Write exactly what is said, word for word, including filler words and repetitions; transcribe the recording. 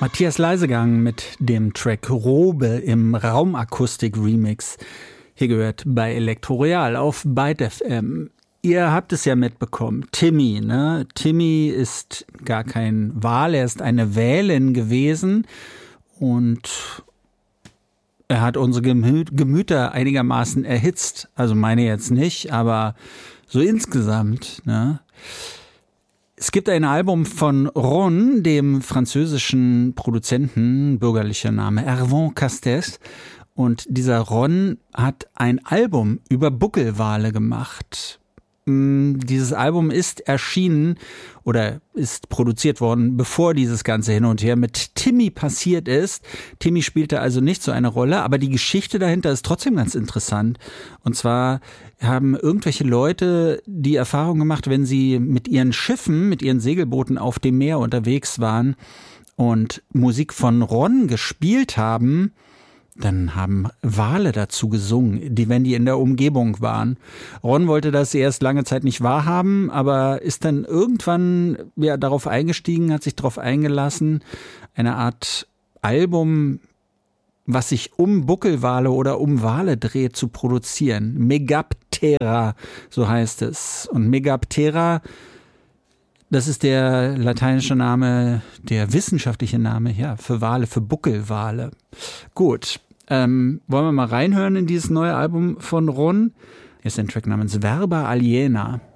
Matthias Leisegang mit dem Track Robe im Raumakustik-Remix. Hier gehört bei Elektroreal auf Byte F M. Ihr habt es ja mitbekommen, Timmy, ne? Timmy ist gar kein Wal, er ist eine Wälin gewesen und er hat unsere Gemü- Gemüter einigermaßen erhitzt. Also meine jetzt nicht, aber so insgesamt, ne? Es gibt ein Album von Ron, dem französischen Produzenten, bürgerlicher Name Hervé Castes. Und dieser Ron hat ein Album über Buckelwale gemacht. Dieses Album ist erschienen oder ist produziert worden, bevor dieses ganze Hin und Her mit Timmy passiert ist. Timmy spielte also nicht so eine Rolle, aber die Geschichte dahinter ist trotzdem ganz interessant. Und zwar haben irgendwelche Leute die Erfahrung gemacht, wenn sie mit ihren Schiffen, mit ihren Segelbooten auf dem Meer unterwegs waren und Musik von Ron gespielt haben, dann haben Wale dazu gesungen, die, wenn die in der Umgebung waren. Ron wollte das erst lange Zeit nicht wahrhaben, aber ist dann irgendwann ja, darauf eingestiegen, hat sich darauf eingelassen, eine Art Album, was sich um Buckelwale oder um Wale dreht, zu produzieren. Megaptera, so heißt es. Und Megaptera, das ist der lateinische Name, der wissenschaftliche Name, ja, für Wale, für Buckelwale. Gut, ähm, wollen wir mal reinhören in dieses neue Album von Ron? Hier ist ein Track namens Verba Aliena.